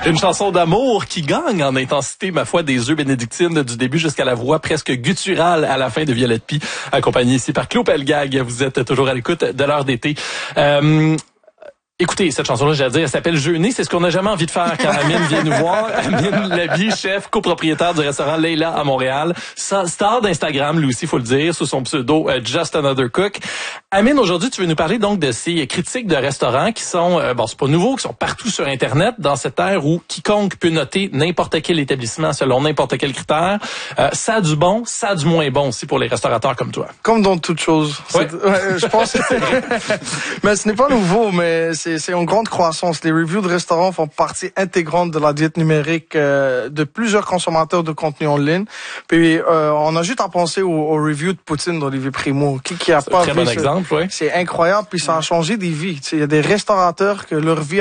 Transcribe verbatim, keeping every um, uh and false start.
Une chanson d'amour qui gagne en intensité, ma foi, des œufs bénédictines du début jusqu'à la voix presque gutturale à la fin de Violette Pie, accompagnée ici par Claude Pelgag. Vous êtes toujours à l'écoute de l'heure d'été. Euh, Écoutez, cette chanson-là, j'allais dire, elle s'appelle Jeûner. C'est ce qu'on n'a jamais envie de faire quand Amine vient nous voir. Amine Labi, chef, copropriétaire du restaurant Leila à Montréal. Star d'Instagram, lui aussi, faut le dire, sous son pseudo uh, Just Another Cook. Amine, aujourd'hui, tu veux nous parler donc de ces critiques de restaurants qui sont, euh, bon, c'est pas nouveau, qui sont partout sur Internet, dans cette ère où quiconque peut noter n'importe quel établissement selon n'importe quel critère. Euh, ça a du bon, ça a du moins bon aussi pour les restaurateurs comme toi. Comme dans toute chose. Ouais. Ouais, je pense que mais ce n'est pas nouveau, mais c'est, c'est une grande croissance. Les reviews de restaurants font partie intégrante de la diète numérique euh, de plusieurs consommateurs de contenu en ligne. Puis euh, on a juste à penser aux, aux reviews de Poutine d'Olivier Primo. Qui, qui a c'est pas un très vu bon ce... exemple, oui. C'est incroyable, puis ça a changé des vies. Il y a des restaurateurs que leur vie